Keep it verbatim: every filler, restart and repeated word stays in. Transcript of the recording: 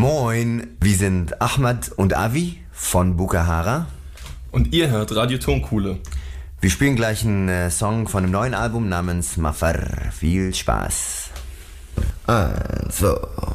Moin, wir sind Ahmad und Avi von Bukahara. Und ihr hört Radio Tonkuhle. Wir spielen gleich einen äh, Song von einem neuen Album namens Mafar. Viel Spaß. Eins, zwei.